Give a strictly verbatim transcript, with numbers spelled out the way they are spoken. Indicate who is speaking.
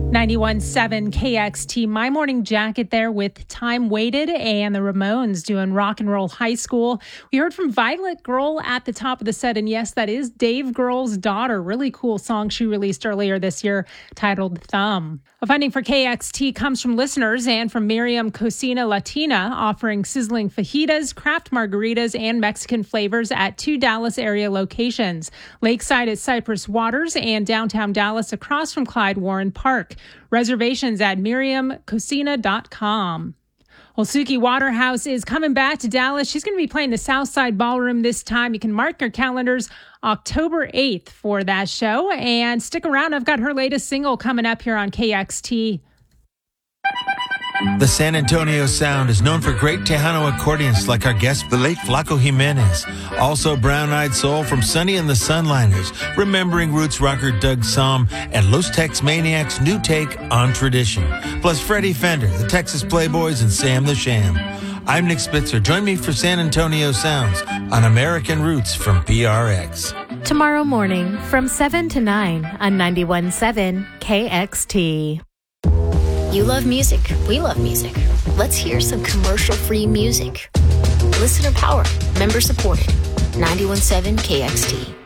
Speaker 1: ninety-one point seven K X T, My Morning Jacket there with Time Waited and the Ramones doing Rock and Roll High School. We heard from Violet Girl at the top of the set, and yes, that is Dave Grohl's daughter. Really cool song she released earlier this year titled Thumb. A funding for K X T comes from listeners and from Miriam Cocina Latina, offering sizzling fajitas, craft margaritas, and Mexican flavors at two Dallas area locations. Lakeside at Cypress Waters and downtown Dallas across from Clyde Warren Park. Reservations at miriam cocina dot com. Well, Suki Waterhouse is coming back to Dallas. She's going to be playing the Southside Ballroom this time. You can mark your calendars October eighth for that show. And stick around. I've got her latest single coming up here on K X T.
Speaker 2: The San Antonio Sound is known for great Tejano accordions like our guest, the late Flaco Jimenez. Also Brown-Eyed Soul from Sonny and the Sunliners, remembering roots rocker Doug Somm, and Los Tex Maniacs' new take on tradition. Plus Freddie Fender, the Texas Playboys, and Sam the Sham. I'm Nick Spitzer. Join me for San Antonio Sounds on American Roots from P R X.
Speaker 3: Tomorrow morning from seven to nine on ninety-one point seven K X T.
Speaker 4: You love music. We love music. Let's hear some commercial-free music. Listener power. Member supported. ninety-one point seven K X T.